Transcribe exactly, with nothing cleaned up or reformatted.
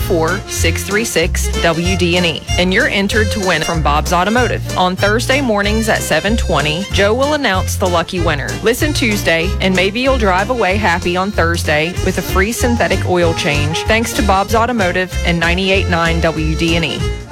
four, six three six, W D N E. And you're entered to win from Bob's Automotive. On Thursday mornings at seven twenty, Joe will announce the lucky winner. Listen Tuesday, and maybe you'll drive away happy on Thursday with a free synthetic oil change thanks to Bob's Automotive and ninety-eight point nine W D N E.